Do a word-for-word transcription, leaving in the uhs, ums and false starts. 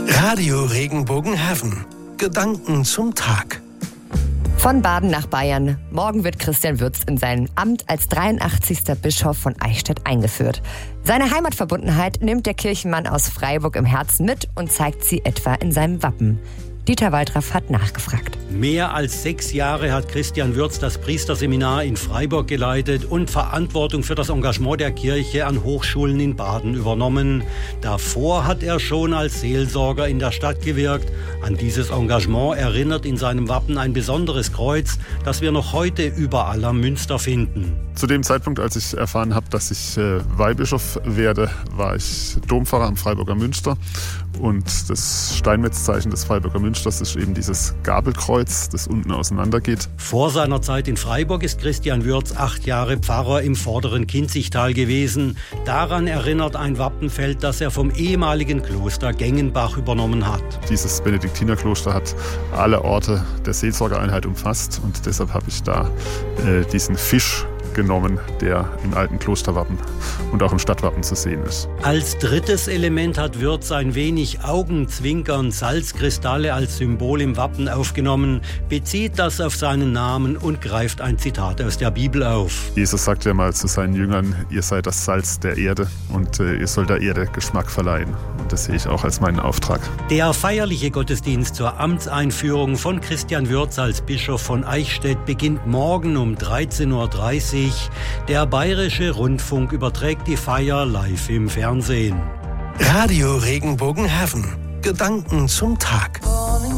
Radio Regenbogenheaven. Gedanken zum Tag. Von Baden nach Bayern. Morgen wird Christian Würz in sein Amt als dreiundachtzigster Bischof von Eichstätt eingeführt. Seine Heimatverbundenheit nimmt der Kirchenmann aus Freiburg im Herzen mit und zeigt sie etwa in seinem Wappen. Dieter Waldraff hat nachgefragt. Mehr als sechs Jahre hat Christian Würz das Priesterseminar in Freiburg geleitet und Verantwortung für das Engagement der Kirche an Hochschulen in Baden übernommen. Davor hat er schon als Seelsorger in der Stadt gewirkt. An dieses Engagement erinnert in seinem Wappen ein besonderes Kreuz, das wir noch heute überall am Münster finden. Zu dem Zeitpunkt, als ich erfahren habe, dass ich äh, Weihbischof werde, war ich Dompfarrer am Freiburger Münster. Und das Steinmetzzeichen des Freiburger Münsters ist eben dieses Gabelkreuz, das unten auseinandergeht. Vor seiner Zeit in Freiburg ist Christian Würz acht Jahre Pfarrer im vorderen Kinzigtal gewesen. Daran erinnert ein Wappenfeld, das er vom ehemaligen Kloster Gengenbach übernommen hat. Dieses Benediktinerkloster hat alle Orte der Seelsorgeeinheit umfasst und deshalb habe ich da äh, diesen Fisch genommen, der im alten Klosterwappen und auch im Stadtwappen zu sehen ist. Als drittes Element hat Würz ein wenig Augenzwinkern, Salzkristalle als Symbol im Wappen aufgenommen, bezieht das auf seinen Namen und greift ein Zitat aus der Bibel auf. Jesus sagt ja mal zu seinen Jüngern, ihr seid das Salz der Erde und äh, ihr sollt der Erde Geschmack verleihen. Und das sehe ich auch als meinen Auftrag. Der feierliche Gottesdienst zur Amtseinführung von Christian Würz als Bischof von Eichstätt beginnt morgen um dreizehn Uhr dreißig. Der Bayerische Rundfunk überträgt die Feier live im Fernsehen. Radio Regenbogenheaven. Gedanken zum Tag.